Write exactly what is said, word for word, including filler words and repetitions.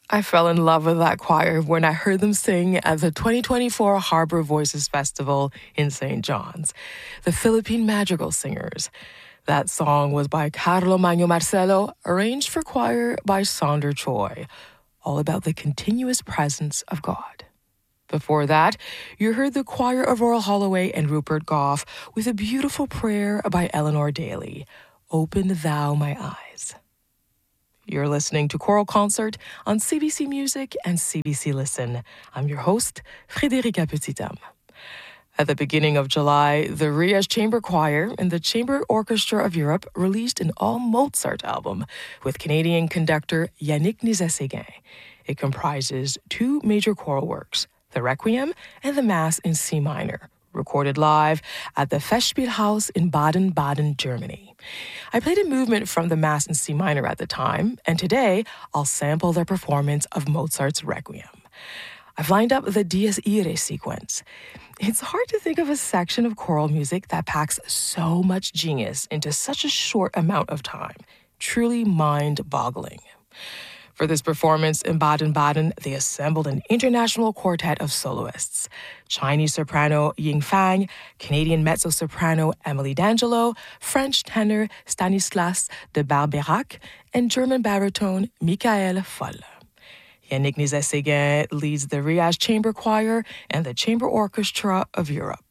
I fell in love with that choir when I heard them sing at the twenty twenty-four Harbor Voices Festival in Saint John's, the Philippine Madrigal Singers. That song was by Carlo Magno Marcelo, arranged for choir by Sonder Choi, all about the continuous presence of God. Before that, you heard the choir of Royal Holloway and Rupert Goff with a beautiful prayer by Eleanor Daly, Open Thou My Eyes. You're listening to Choral Concert on C B C Music and C B C Listen. I'm your host, Frédérica Petit-Dame. At the beginning of July, the Rias Chamber Choir and the Chamber Orchestra of Europe released an all-Mozart album with Canadian conductor Yannick Nézet-Séguin. It comprises two major choral works, the Requiem and the Mass in C minor, recorded live at the Festspielhaus in Baden-Baden, Germany. I played a movement from the Mass in C minor at the time, and today I'll sample their performance of Mozart's Requiem. I've lined up the Dies Irae sequence. It's hard to think of a section of choral music that packs so much genius into such a short amount of time. Truly mind-boggling. For this performance in Baden-Baden, they assembled an international quartet of soloists. Chinese soprano Ying Fang, Canadian mezzo-soprano Emily D'Angelo, French tenor Stanislas de Barberac, and German baritone Michael Foll. Yannick Nézet-Séguin leads the Rias Chamber Choir and the Chamber Orchestra of Europe.